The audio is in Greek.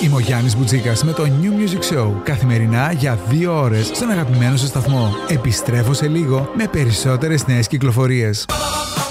Είμαι ο Γιάννης Μπουτσίκας με το New Music Show. Καθημερινά για 2 ώρες στον αγαπημένο σας σταθμό. Επιστρέφω σε λίγο με περισσότερες νέες κυκλοφορίες.